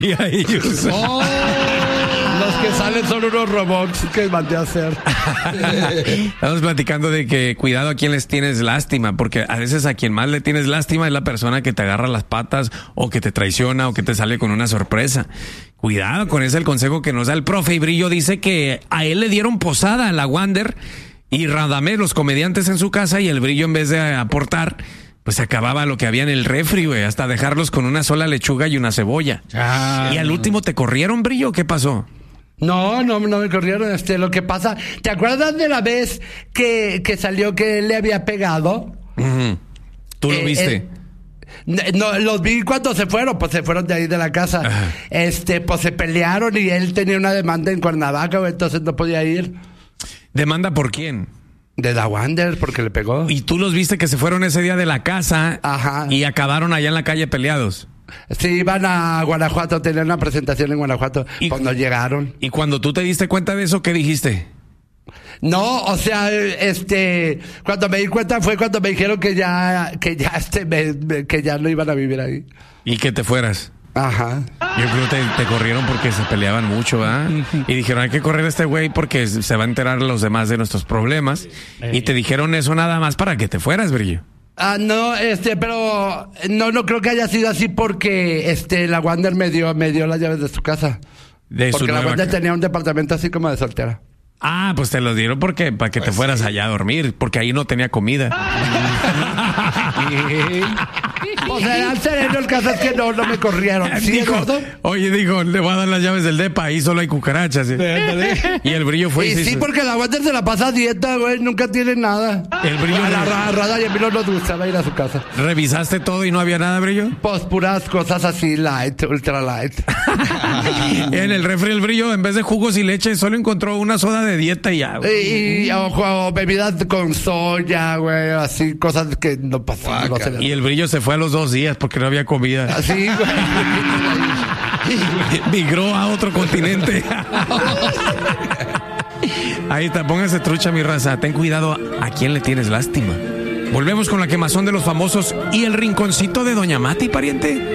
Y a ellos. Los que salen son unos robots que mandé a hacer. Estamos platicando de que cuidado a quien les tienes lástima, porque a veces a quien más le tienes lástima es la persona que te agarra las patas o que te traiciona o que te sale con una sorpresa. Cuidado con ese, el consejo que nos da el profe. Y Brillo dice que a él le dieron posada a la Wander y Radamés, los comediantes en su casa, y el Brillo, en vez de aportar, pues se acababa lo que había en el refri, güey, hasta dejarlos con una sola lechuga y una cebolla. Y al último te corrieron, Brillo, ¿qué pasó? No me corrieron. Lo que pasa, ¿te acuerdas de la vez que salió que él le había pegado? Uh-huh. ¿Tú lo viste? No, los vi cuando se fueron de ahí de la casa. Ajá. Pues se pelearon y él tenía una demanda en Cuernavaca, güey, entonces no podía ir. ¿Demanda por quién? De la Wander, porque le pegó. Y tú los viste que se fueron ese día de la casa. Ajá. Y acabaron allá en la calle peleados. Sí, iban a Guanajuato, tenían una presentación en Guanajuato. Pues no llegaron. Y cuando tú te diste cuenta de eso, ¿qué dijiste? No, o sea, cuando me di cuenta fue cuando me dijeron que ya no iban a vivir ahí. Y que te fueras. Ajá. Yo creo que te corrieron porque se peleaban mucho, ¿verdad? Y dijeron, hay que correr a este güey porque se va a enterar los demás de nuestros problemas. Y te dijeron eso nada más para que te fueras, Brillo. No, pero no creo que haya sido así porque la Wander me dio las llaves de su casa. Porque la Wander tenía un departamento así como de soltera. Ah, pues te lo dieron para que te fueras allá a dormir, porque ahí no tenía comida. Pues era sereno, el caso es que no me corrieron. ¿Sí, Eduardo? Oye, dijo, le voy a dar las llaves del depa, ahí solo hay cucarachas. Y el Brillo fue y sí, porque la Wander se la pasa a dieta, güey, nunca tiene nada. El Brillo... A la Rada y a mí no nos gustaba ir a su casa. ¿Revisaste todo y no había nada, Brillo? Pues puras cosas así, light, ultra light. En el refri el Brillo, en vez de jugos y leche, solo encontró una soda de dieta y ya. Y ojo, bebidas con soya, güey, así, cosas que no pasaban. No y el Brillo se fue a los 2 días porque no había comida. Así, güey. Migró a otro continente. Ahí está, póngase trucha, mi raza. Ten cuidado a quién le tienes lástima. Volvemos con la quemazón de los famosos y el rinconcito de Doña Mati, pariente.